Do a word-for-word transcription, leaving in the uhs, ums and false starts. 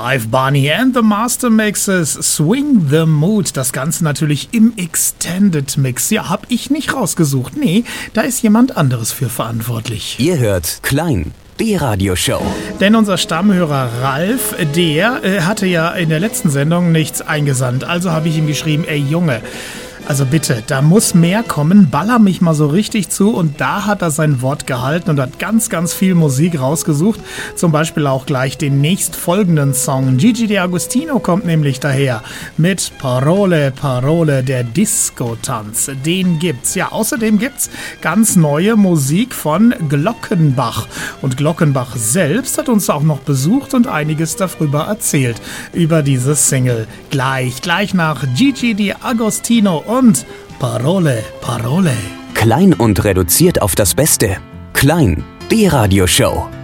Clive Barney and the Master Mixes, Swing the Mood. Das Ganze natürlich im Extended Mix. Ja, hab ich nicht rausgesucht. Nee, da ist jemand anderes für verantwortlich. Ihr hört Klein, die Radioshow. Denn unser Stammhörer Ralf, der äh, hatte ja in der letzten Sendung nichts eingesandt. Also habe ich ihm geschrieben, ey Junge, also bitte, da muss mehr kommen, baller mich mal so richtig zu. Und da hat er sein Wort gehalten und hat ganz, ganz viel Musik rausgesucht. Zum Beispiel auch gleich den nächstfolgenden Song. Gigi D'Agostino kommt nämlich daher mit Parole, Parole, der Disco-Tanz. Den gibt's. Ja, außerdem gibt's ganz neue Musik von Glockenbach. Und Glockenbach selbst hat uns auch noch besucht und einiges darüber erzählt. Über diese Single. Gleich, gleich nach Gigi D'Agostino und Parole, Parole. Klein und reduziert auf das Beste. Klein, die Radioshow.